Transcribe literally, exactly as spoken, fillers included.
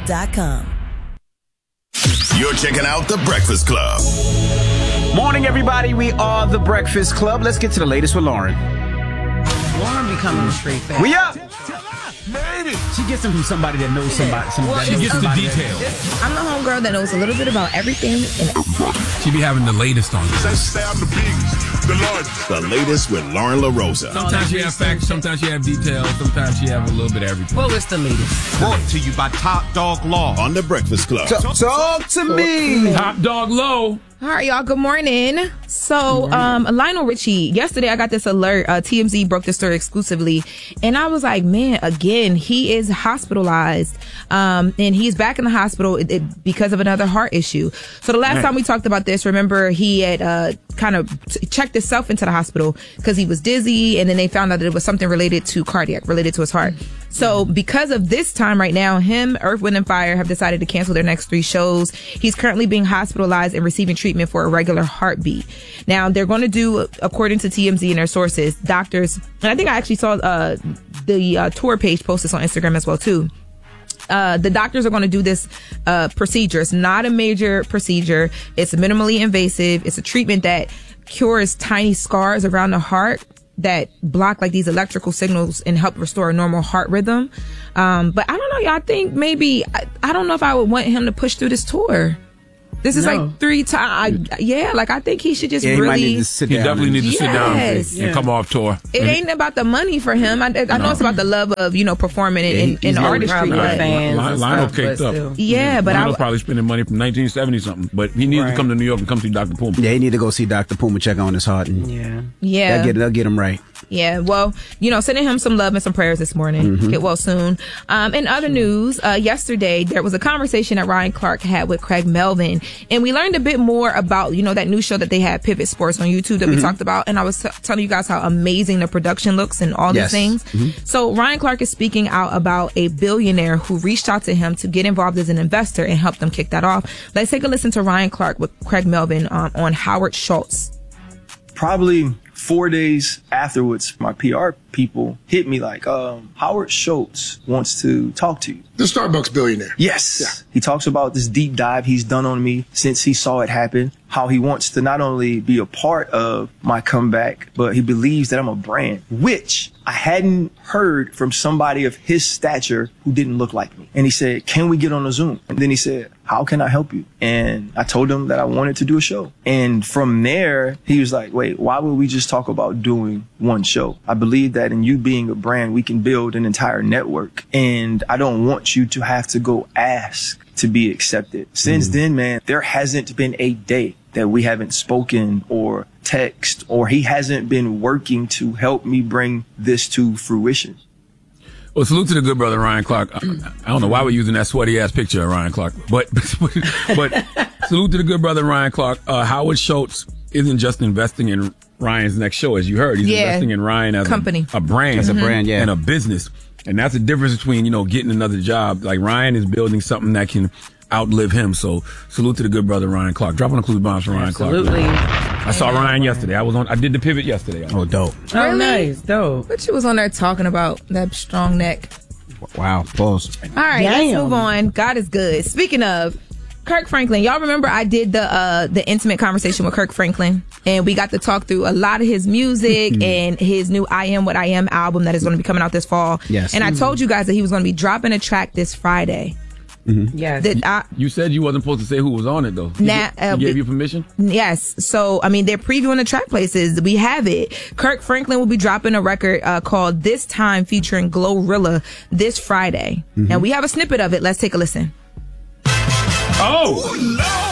dot com. You're checking out The Breakfast Club. Morning, everybody. We are The Breakfast Club. Let's get to the latest with Lauren. Lauren becoming straight fast. We up. She gets them from somebody that knows somebody. somebody Well, that she knows gets the somebody details. that- I'm the homegirl that knows a little bit about everything. And She be having the latest on this. The latest with Lauren LaRosa. Sometimes you have facts, sometimes you have details, sometimes you have a little bit of everything. well, it's the latest. Brought to you by Top Dog Law. On The Breakfast Club. Talk, talk to me. Top dog low. All right, y'all. Good morning. So, um, Lionel Richie, yesterday I got this alert. Uh, T M Z broke the story exclusively. And I was like, man, again, he is hospitalized. Um, and he's back in the hospital it, it, because of another heart issue. So the last Right. time we talked about this, remember he had, uh, kind of t- checked himself into the hospital because he was dizzy. And then they found out that it was something related to cardiac, related to his heart. So because of this time right now, him, Earth, Wind and Fire have decided to cancel their next three shows. He's currently being hospitalized and receiving treatment for a regular heartbeat. Now they're going to do, according to T M Z and their sources, doctors, and I think I actually saw uh, the uh, tour page post this on Instagram as well too. Uh, the doctors are going to do this uh, procedure. It's not a major procedure. It's minimally invasive. It's a treatment that cures tiny scars around the heart that block like these electrical signals and help restore a normal heart rhythm. Um, but I don't know, y'all. I think maybe, I, I don't know if I would want him to push through this tour. This is No. like three times. Yeah, like I think he should just Yeah, he might really. need to sit He down. definitely and- needs to sit down and, Yes. and come off tour. It ain't about the money for him. I, I know it's about the love of, you know, performing in, Yeah, in, he's in no artistry. problem But with fans Li- and Lionel stuff, caked but up. still. yeah, but Lionel's I. probably spending money from nineteen seventy something, but he needs Right. to come to New York and come see Doctor Puma. Yeah, he need to go see Doctor Puma, check on his heart, and Yeah. Yeah. they'll get, they'll get him right. Yeah, well, you know, sending him some love and some prayers this morning. Mm-hmm. Get well soon. Um, in other news, uh, yesterday there was a conversation that Ryan Clark had with Craig Melvin, and we learned a bit more about, you know, that new show that they had, Pivot Sports, on YouTube that Mm-hmm. we talked about. And I was t- telling you guys how amazing the production looks and all Yes. these things. So Ryan Clark is speaking out about a billionaire who reached out to him to get involved as an investor and help them kick that off. Let's take a listen to Ryan Clark with Craig Melvin um, on Howard Schultz. Probably four days afterwards, my P R people hit me like, um, Howard Schultz wants to talk to you. The Starbucks billionaire. Yes. He talks about this deep dive he's done on me since he saw it happen, how he wants to not only be a part of my comeback, but he believes that I'm a brand, which I hadn't heard from somebody of his stature who didn't look like me. And he said, can we get on a Zoom? And then he said, how can I help you? And I told him that I wanted to do a show. And from there, he was like, wait, why would we just talk about doing one show? I believe that in you being a brand, we can build an entire network. And I don't want you to have to go ask to be accepted. Since then, man, there hasn't been a day that we haven't spoken or text, or he hasn't been working to help me bring this to fruition. Well, salute to the good brother Ryan Clark. I, I don't know why we're using that sweaty ass picture of Ryan Clark, but but salute to the good brother Ryan Clark. Uh, Howard Schultz isn't just investing in Ryan's next show, as you heard. He's Yeah. investing in Ryan as Company. A, a brand, As a brand, yeah. and a business, and that's the difference between, you know, getting another job. Like Ryan is building something that can outlive him. So salute to the good brother Ryan Clark. Dropping a clue bombs for Ryan Clark. Absolutely. I saw Ryan yesterday. I was on. I did the pivot yesterday. Oh, dope. Oh, Really? nice. Dope. But she was on there talking about that strong neck. Wow, pause. All right, let's Damn. move on. God is good. Speaking of Kirk Franklin, y'all remember I did the uh, the intimate conversation with Kirk Franklin, and we got to talk through a lot of his music and his new I Am What I Am album that is going to be coming out this fall. Yes. And I told you guys that he was going to be dropping a track this Friday. Yes. That I, You said you wasn't supposed to say who was on it though. He, Nah, he uh, gave you permission. Yes. So, I mean, they're previewing the track places. We have it. Kirk Franklin will be dropping a record uh, called This Time featuring Glorilla this Friday. And we have a snippet of it. Let's take a listen. Oh.